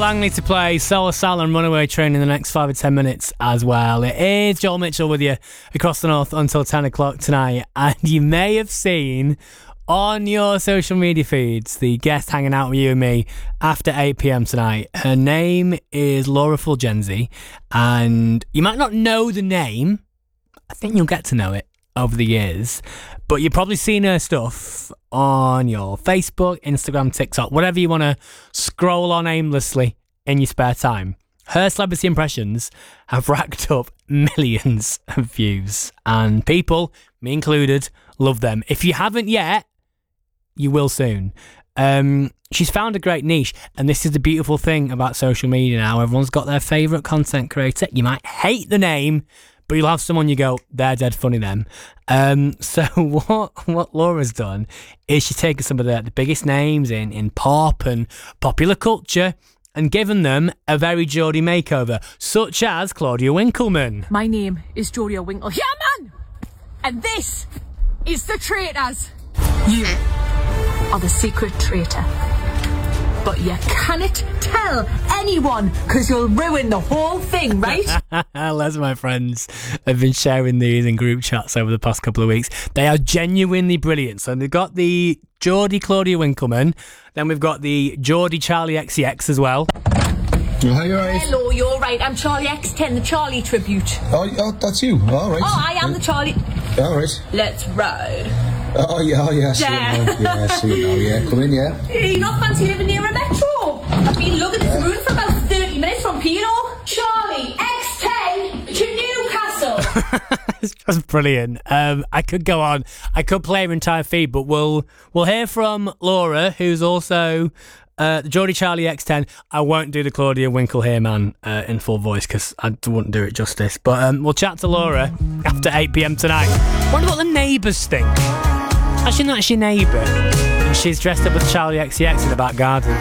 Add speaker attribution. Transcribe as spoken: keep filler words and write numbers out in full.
Speaker 1: Langley to play Solar Sal and Runaway Train in the next five or ten minutes as well. It is Joel Mitchell with you across the north until ten o'clock tonight. And you may have seen on your social media feeds the guest hanging out with you and me after eight p.m. tonight. Her name is Laura Fulgenzi, and you might not know the name. I think you'll get to know it over the years, but you've probably seen her stuff on your Facebook, Instagram, TikTok, whatever you want to scroll on aimlessly in your spare time. Her celebrity impressions have racked up millions of views, and people, me included, love them. If you haven't yet, you will soon. Um, she's found a great niche, and this is the beautiful thing about social media now. Everyone's got their favourite content creator. You might hate the name, but you'll have someone you go, they're dead funny then. Um, so what what Laura's done is she's taken some of the, the biggest names in, in pop and popular culture and given them a very Geordie makeover, such as Claudia Winkleman.
Speaker 2: My name is Claudia Winkle. Yeah, man! And this is the traitors. You are the secret traitor. But you cannot tell anyone because you'll ruin the whole thing, right?
Speaker 1: Lots of my friends have been sharing these in group chats over the past couple of weeks. They are genuinely brilliant. So they've got the Geordie Claudia Winkleman, then we've got the Geordie Charlie X C X as well.
Speaker 3: Oh, you're right.
Speaker 2: Hello, you're right. I'm Charlie X ten, the Charlie tribute.
Speaker 3: Oh, oh that's you. All right.
Speaker 2: Oh, I am the Charlie.
Speaker 3: All right.
Speaker 2: Let's ride.
Speaker 3: Oh, yeah, oh, yeah, see
Speaker 2: Yeah.
Speaker 3: you now. Yeah, see you now, yeah. Come in, yeah.
Speaker 2: You not fancy living near a metro? I've been looking at this room for about thirty minutes from Pino. Charlie X ten to Newcastle.
Speaker 1: It's just brilliant. Um, I could go on. I could play her entire feed, but we'll we'll hear from Laura, who's also uh, the Geordie Charlie X ten. I won't do the Claudia Winkle here, man, uh, in full voice because I wouldn't do it justice. But um, we'll chat to Laura after eight p.m. tonight. Wonder what the neighbours think. Actually, not your neighbour. And she's dressed up as Charlie X C X in the back garden.